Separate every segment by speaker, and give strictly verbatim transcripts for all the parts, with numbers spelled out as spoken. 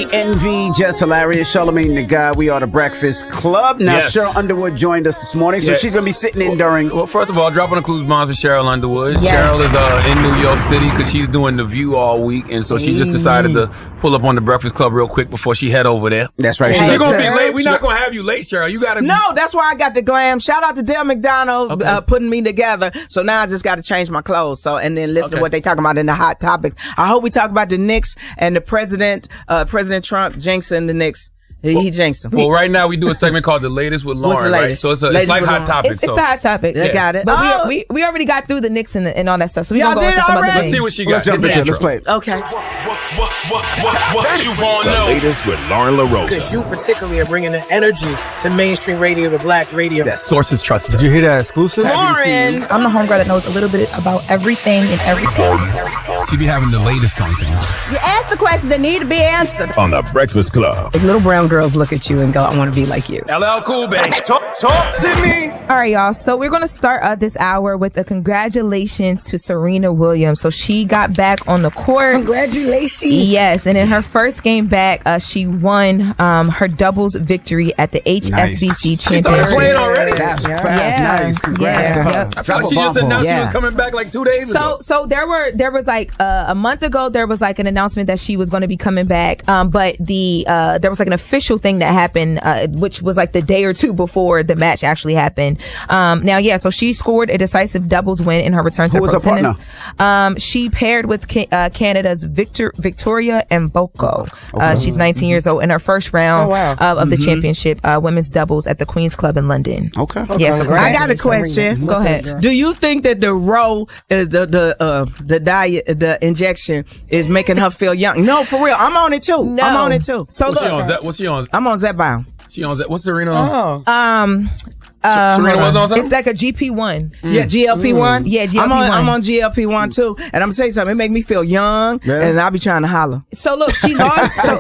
Speaker 1: The Envy, Just Hilarious, Charlamagne the God. We are the Breakfast Club. Now,
Speaker 2: yes.
Speaker 1: Cheryl Underwood joined us this morning, so yeah. she's going to be sitting in during...
Speaker 2: Well, first of all, dropping a clues bomb for Cheryl Underwood.
Speaker 3: Yes.
Speaker 2: Cheryl is uh, in New York City because she's doing The View all week, and so she just decided to pull up on the Breakfast Club real quick before she head over there.
Speaker 1: That's right.
Speaker 2: She's
Speaker 1: She
Speaker 2: going to be
Speaker 1: her.
Speaker 2: late. We're not going to have you late, Cheryl. You got to...
Speaker 4: No, that's why I got the glam. Shout out to Dale McDonald
Speaker 2: Okay.
Speaker 4: uh, putting me together. So now I just got to change my clothes. So and then listen
Speaker 2: Okay.
Speaker 4: to what they talking about in the hot topics. I hope we talk about the Knicks and the president, uh, President Trump jinxing the Knicks. He, he jinxed them.
Speaker 2: Well, right now we do a segment called The Latest with Lauren,
Speaker 4: What's the
Speaker 2: right?
Speaker 4: latest?
Speaker 2: So it's, a, it's
Speaker 4: Latest
Speaker 2: like
Speaker 4: with
Speaker 2: Hot
Speaker 4: Lauren.
Speaker 2: Topics.
Speaker 3: It's, it's
Speaker 2: so.
Speaker 3: the hot topic.
Speaker 4: They
Speaker 2: Yeah.
Speaker 4: got it.
Speaker 3: But
Speaker 4: oh.
Speaker 3: we, we we already got through the Knicks and, the, and all that stuff, so we
Speaker 4: Y'all
Speaker 3: don't go
Speaker 4: did
Speaker 3: into some other
Speaker 4: already?
Speaker 2: Let's see
Speaker 3: things.
Speaker 2: what she
Speaker 1: Let's
Speaker 2: got.
Speaker 1: jump
Speaker 2: Hit
Speaker 1: into
Speaker 2: the
Speaker 1: it. Let's
Speaker 2: intro.
Speaker 1: play it.
Speaker 4: Okay.
Speaker 5: What, what, what, what you want to
Speaker 6: The
Speaker 5: know?
Speaker 6: latest with Lauren LaRosa.
Speaker 7: Because you particularly are bringing the energy to mainstream radio, to black radio.
Speaker 1: Yes.
Speaker 2: Sources trusted.
Speaker 8: Did you hear that exclusive?
Speaker 3: Lauren, I'm the homegirl that knows a little bit about everything and everything.
Speaker 2: She be having the latest on things.
Speaker 9: You ask the questions that need to be answered.
Speaker 6: On the Breakfast Club.
Speaker 9: Like little brown girls look at you and go, I want to be like you.
Speaker 2: L L Cool, baby.
Speaker 5: Talk, talk to me.
Speaker 3: All right, y'all. So we're going to start uh, this hour with a congratulations to Serena Williams. So she got back on the court.
Speaker 7: Congratulations.
Speaker 3: Yes, and in her first game back, uh, she won um, her doubles victory at the H S B C
Speaker 1: Nice.
Speaker 2: She started
Speaker 3: Championship.
Speaker 2: playing already?
Speaker 1: That's
Speaker 3: Yeah.
Speaker 1: fast.
Speaker 3: Yeah.
Speaker 1: Nice. Congrats
Speaker 3: Yeah.
Speaker 1: to her.
Speaker 3: Yep.
Speaker 2: I feel like she just announced she
Speaker 4: Yeah.
Speaker 2: was coming back like two days
Speaker 3: So,
Speaker 2: ago.
Speaker 3: so there were there was like uh, a month ago there was like an announcement that she was going to be coming back, um, but the uh, there was like an official thing that happened, uh, which was like the day or two before the match actually happened. Um, now, yeah, so she scored a decisive doubles win in her return to
Speaker 1: Who was
Speaker 3: pro
Speaker 1: her partner?
Speaker 3: tennis. Um, she paired with Ca- uh, Canada's Victor Victoria Mboko. Uh, she's nineteen years old in her first round
Speaker 7: Oh, wow.
Speaker 3: uh, of the championship uh, women's doubles at the Queen's Club in London.
Speaker 1: Okay.
Speaker 3: Yeah, so
Speaker 4: I got a question.
Speaker 3: Go ahead.
Speaker 4: Do you think that the row is the the uh the diet the injection is making her feel young? No, for real. I'm on it too.
Speaker 3: No.
Speaker 4: I'm on it too.
Speaker 3: So
Speaker 2: What's she
Speaker 3: look,
Speaker 2: on? That- What's she on?
Speaker 4: I'm on Zepbound.
Speaker 2: She on that? What's Serena on?
Speaker 7: Oh.
Speaker 3: um, uh,
Speaker 2: Serena was on something?
Speaker 3: it's like a G P one.
Speaker 4: Yeah, G L P one.
Speaker 3: Yeah,
Speaker 4: I'm on,
Speaker 3: G L P one.
Speaker 4: I'm on G L P one too. And I'm gonna say something. It make me feel young,
Speaker 1: Yeah.
Speaker 4: and I'll be trying to holler.
Speaker 3: So look, she lost. So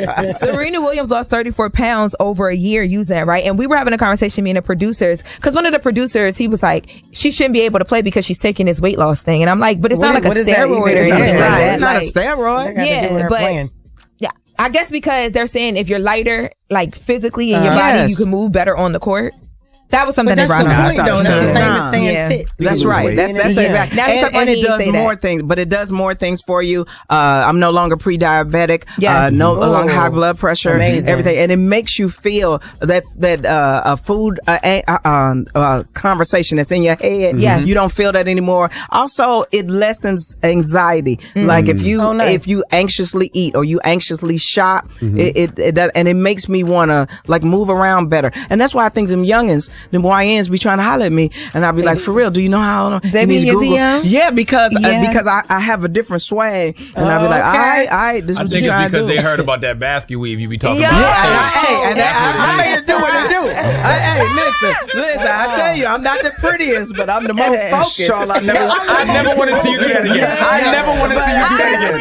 Speaker 3: Serena Williams lost thirty-four pounds over a year using it, right? And we were having a conversation, me and the producers, because one of the producers, he was like, she shouldn't be able to play because she's taking this weight loss thing. And I'm like, but it's not
Speaker 4: What-
Speaker 3: like
Speaker 4: what
Speaker 3: a
Speaker 4: is that even?
Speaker 3: steroid or
Speaker 4: It's not a
Speaker 3: anything like
Speaker 4: steroid.
Speaker 3: that.
Speaker 4: It's not a
Speaker 3: Like,
Speaker 4: steroid.
Speaker 7: That got to
Speaker 3: Yeah,
Speaker 7: do with her
Speaker 3: but-
Speaker 7: playing.
Speaker 3: yeah, I guess because they're saying if you're lighter, like physically in your
Speaker 4: Uh,
Speaker 3: body,
Speaker 4: yes.
Speaker 3: you can move better on the court. That was something
Speaker 7: But
Speaker 3: they
Speaker 7: that's
Speaker 3: brought
Speaker 7: the
Speaker 3: up.
Speaker 7: point,
Speaker 1: not
Speaker 7: though.
Speaker 1: a
Speaker 7: That's the
Speaker 1: steroid.
Speaker 7: same
Speaker 4: Nah.
Speaker 7: as staying
Speaker 3: Yeah.
Speaker 7: fit.
Speaker 4: That's
Speaker 1: lose
Speaker 4: right.
Speaker 1: weight.
Speaker 4: That's that's
Speaker 3: Yeah.
Speaker 4: exactly.
Speaker 3: Now you
Speaker 4: And,
Speaker 3: talk about
Speaker 4: and it
Speaker 3: he say
Speaker 4: does
Speaker 3: that.
Speaker 4: more things, but it does more things for you. Uh, I'm no longer pre-diabetic.
Speaker 3: Yes.
Speaker 4: Uh, no
Speaker 7: Oh.
Speaker 4: longer high blood pressure.
Speaker 7: Amazing.
Speaker 4: Everything, and it makes you feel that that uh, a food uh, a- uh, um, uh, conversation that's in your head.
Speaker 3: Yes.
Speaker 4: You don't feel that anymore. Also, it lessens anxiety. Like if you
Speaker 7: Oh, nice.
Speaker 4: if you anxiously eat or you anxiously shop, it, it it does, and it makes me want to like move around better. And that's why I think them youngins, them Y Ns, be trying to holler at me, and I'll be like, for real, do you know how?
Speaker 3: They
Speaker 4: you
Speaker 3: be
Speaker 4: need to
Speaker 3: in your
Speaker 4: Google.
Speaker 3: D M?
Speaker 4: Yeah, because
Speaker 3: Yeah.
Speaker 4: Uh, because I, I have a different swag, and I'll be like, all
Speaker 7: Okay.
Speaker 4: right, all right, this is
Speaker 2: I
Speaker 4: what
Speaker 2: think
Speaker 4: you
Speaker 2: it's
Speaker 4: trying to
Speaker 2: because
Speaker 4: do.
Speaker 2: they heard about that basket weave you be talking
Speaker 3: Yeah.
Speaker 2: about.
Speaker 4: Yeah, and I, hey, and
Speaker 2: That's
Speaker 4: I,
Speaker 2: what it
Speaker 4: I, I
Speaker 2: is.
Speaker 4: made it do what it do. Hey, hey, listen, listen. I tell you, I'm not the prettiest, but I'm the most focused.
Speaker 1: Charlotte, I never, I never want to see you do that again. I never want to see you do that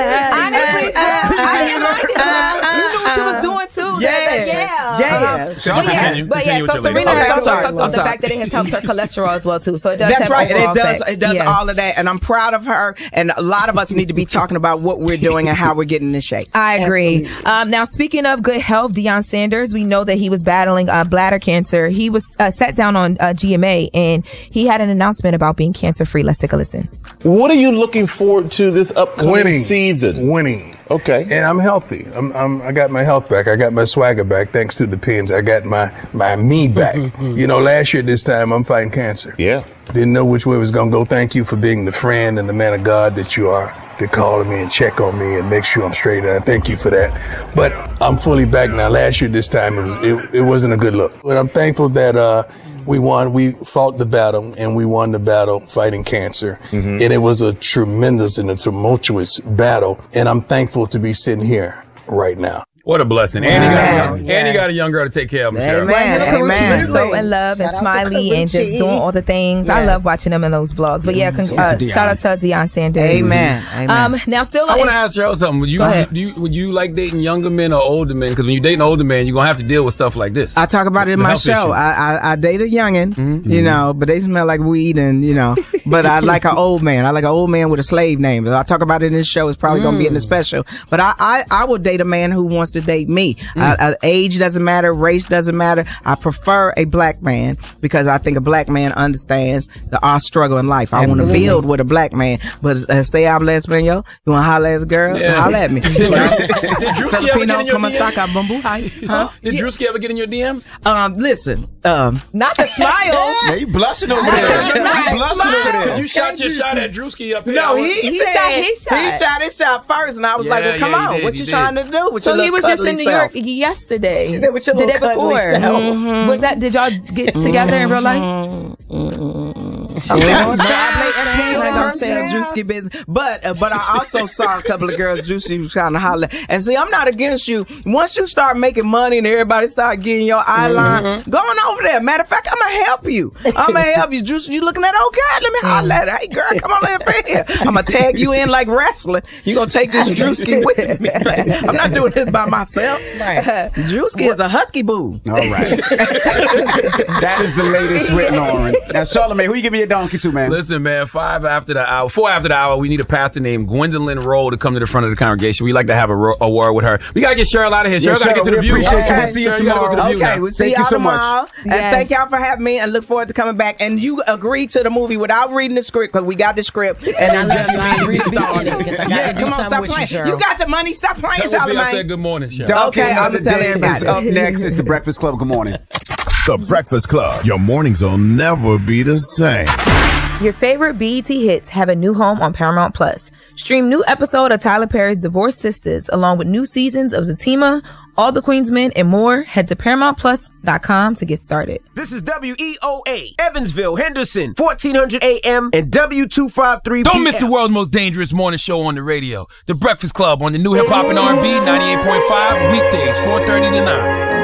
Speaker 1: again.
Speaker 3: Honestly, you knew what you was doing too.
Speaker 4: Yeah,
Speaker 3: That-
Speaker 4: yeah,
Speaker 3: yeah.
Speaker 4: yeah.
Speaker 2: So
Speaker 3: But yeah,
Speaker 2: continue,
Speaker 3: but
Speaker 2: continue
Speaker 3: yeah,
Speaker 2: with
Speaker 3: so
Speaker 2: your
Speaker 3: Serena
Speaker 2: latest.
Speaker 4: Okay,
Speaker 3: has
Speaker 4: I'm
Speaker 3: also
Speaker 4: sorry,
Speaker 3: talked
Speaker 4: I'm
Speaker 3: about the
Speaker 4: sorry.
Speaker 3: fact that it has helped her cholesterol as well too. So it does
Speaker 4: That's
Speaker 3: have
Speaker 4: right. And
Speaker 3: overall
Speaker 4: it does.
Speaker 3: effects.
Speaker 4: It does
Speaker 3: Yeah.
Speaker 4: all of that, and I'm proud of her. And a lot of us need to be talking about what we're doing and how we're getting in shape.
Speaker 3: I agree. Um, now, speaking of good health, Deion Sanders, we know that he was battling uh, bladder cancer. He was uh, sat down on uh, G M A, and he had an announcement about being cancer-free. Let's take a listen.
Speaker 10: What are you looking forward to this upcoming
Speaker 8: Winning.
Speaker 10: season?
Speaker 8: Winning.
Speaker 10: Okay.
Speaker 8: And I'm healthy. I'm, I'm, I got my health back. I got my swagger back thanks to the pins. I got my, my me back. You know, last year this time I'm fighting cancer.
Speaker 10: Yeah.
Speaker 8: Didn't know which way it was going to go. Thank you for being the friend and the man of God that you are, to call me and check on me and make sure I'm straight. And I thank you for that. But I'm fully back now. Last year this time it was it, it wasn't a good look. But I'm thankful that uh, we won. We fought the battle, and we won the battle fighting cancer. Mm-hmm. And it was a tremendous and a tumultuous battle. And I'm thankful to be sitting here right now.
Speaker 2: What a blessing. And he got,
Speaker 3: Yes.
Speaker 2: and he got a young girl to take care of him, Cheryl.
Speaker 4: Amen.
Speaker 3: Right, Karuchi
Speaker 4: Amen.
Speaker 3: was so in love and
Speaker 9: Shout out to
Speaker 3: smiley and just
Speaker 9: Karuchi.
Speaker 3: doing all the things. I
Speaker 9: Yes.
Speaker 3: love watching them in those vlogs. But yeah, con- uh, shout out to Deion Sanders.
Speaker 4: Amen. Amen.
Speaker 3: Um, now still,
Speaker 2: I want to ask Cheryl something. Would you,
Speaker 3: Go ahead.
Speaker 2: do you would you like dating younger men or older men? Because when you date an older man, you're gonna have to deal with stuff like this.
Speaker 4: I talk about it in
Speaker 2: The
Speaker 4: my
Speaker 2: health
Speaker 4: show.
Speaker 2: issues.
Speaker 4: I, I I date a youngin,
Speaker 2: Mm-hmm.
Speaker 4: you know, but they smell like weed and you know. But I like an old man. I like an old man with a slave name. I talk about it in this show. It's probably gonna be in the special. But I I, I will date a man who wants to date me. Uh, uh, age doesn't matter. Race doesn't matter. I prefer a black man because I think a black man understands the, our struggle in life. I want to build with a black man. But uh, say I'm lesbian, yo, you want to holler at a girl?
Speaker 2: Yeah.
Speaker 4: Holler at me.
Speaker 2: Did Drewski ever get
Speaker 4: Filipino,
Speaker 2: in your
Speaker 4: come and
Speaker 2: D M?
Speaker 4: stock our bamboo high. Huh?
Speaker 2: Did Drewski ever get in your D Ms?
Speaker 4: Um, listen, um,
Speaker 3: Not the smile.
Speaker 1: Yeah, you blushing over there.
Speaker 3: Nice
Speaker 1: You blushing over there.
Speaker 2: You shot your shot at Drewski up here. I
Speaker 4: no,
Speaker 2: was-
Speaker 4: he,
Speaker 3: He
Speaker 4: said
Speaker 3: shot his shot.
Speaker 4: he shot his shot first, and I was
Speaker 2: Yeah,
Speaker 4: like, well, come
Speaker 2: yeah, he
Speaker 4: on,
Speaker 2: did,
Speaker 4: what
Speaker 2: he
Speaker 4: you
Speaker 2: did.
Speaker 4: trying to do? With
Speaker 3: So
Speaker 4: your
Speaker 3: he was
Speaker 4: little
Speaker 3: just in
Speaker 4: cuddly
Speaker 3: New York
Speaker 4: self?
Speaker 3: yesterday.
Speaker 9: She said, with your
Speaker 3: the day
Speaker 9: little cuddly
Speaker 3: before.
Speaker 9: self.
Speaker 3: Mhm. Was that? Did y'all get together in real life?
Speaker 4: Okay. No, I ain't gonna tell Drewski business, but uh, but I also saw a couple of girls Drewski was trying to holler. And see, I'm not against you. Once you start making money and everybody start getting your eye line,
Speaker 3: Mm-hmm.
Speaker 4: go on over there. Matter of fact, I'm gonna help you. I'm gonna help you, Drewski. You looking at? Oh God, let me holler at her. Hey girl, come on over here. I'm gonna tag you in like wrestling. You gonna take this Drewski with me? I'm not doing this by myself.
Speaker 9: Right.
Speaker 4: Drewski is a husky boo.
Speaker 1: All right. That is the latest with Lauren. Now, Charlamagne, who you giving your donkey to, man?
Speaker 2: Listen, man, five after the hour, four after the hour, we need a pastor named Gwendolyn Rowe to come to the front of the congregation. We like to have a, ro- a word with her. We got to get Cheryl out of here.
Speaker 1: Yeah,
Speaker 2: Cheryl got to
Speaker 1: Cheryl,
Speaker 2: get to the
Speaker 1: we
Speaker 2: view.
Speaker 1: appreciate you.
Speaker 2: Okay.
Speaker 1: We'll see you
Speaker 2: Cheryl, gotta go to the
Speaker 1: tomorrow.
Speaker 2: view
Speaker 4: Okay,
Speaker 2: now.
Speaker 4: we'll see
Speaker 1: Thank you
Speaker 4: y'all
Speaker 1: so much.
Speaker 4: tomorrow. And
Speaker 3: Yes.
Speaker 4: thank y'all for having me and look forward to coming back. And you agreed to the movie without reading the script because we got the script and
Speaker 9: I
Speaker 4: it
Speaker 9: let
Speaker 4: just
Speaker 9: you read
Speaker 4: been
Speaker 9: the
Speaker 4: restarted.
Speaker 9: beginning, 'cause I gotta
Speaker 4: Yeah,
Speaker 9: do
Speaker 4: come on,
Speaker 9: something
Speaker 4: stop
Speaker 9: with you,
Speaker 4: playing.
Speaker 9: Cheryl.
Speaker 4: You got the money, stop playing,
Speaker 2: That would be, I said
Speaker 4: Charlamagne.
Speaker 2: good morning, Cheryl.
Speaker 1: Donkey
Speaker 4: Okay,
Speaker 1: of
Speaker 4: I'ma
Speaker 1: the
Speaker 4: tell
Speaker 1: day
Speaker 4: everybody.
Speaker 1: is up next. It's the Breakfast Club. Good morning.
Speaker 6: The Breakfast Club. Your mornings will never be the same.
Speaker 3: Your favorite B E T hits have a new home on Paramount Plus. Stream new episode of Tyler Perry's Divorced Sisters along with new seasons of Zatima, All the Queen's Men, and more. Head to paramount plus dot com to get started.
Speaker 11: This is W E O A, Evansville, Henderson, fourteen hundred A M and W two fifty-three
Speaker 2: Don't
Speaker 11: P M.
Speaker 2: miss the world's most dangerous morning show on the radio. The Breakfast Club on the new hip hop and R and B ninety-eight point five, weekdays, four thirty to nine.